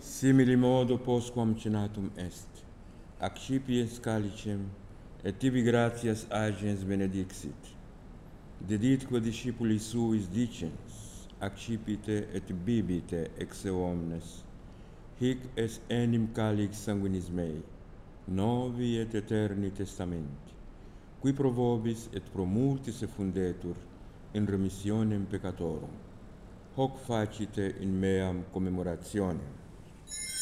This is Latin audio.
Simili modo postquam cenatum est, accipiens calicem, et tibi gratias agens benedixit. Deditque discipuli suis dicens, accipite et bibite ex eo omnes. Hic est enim calix sanguinis mei, novi et eterni testamenti, qui pro vobis et pro multis effundetur in remissionem peccatorum. Hoc facite in meam commemorationem.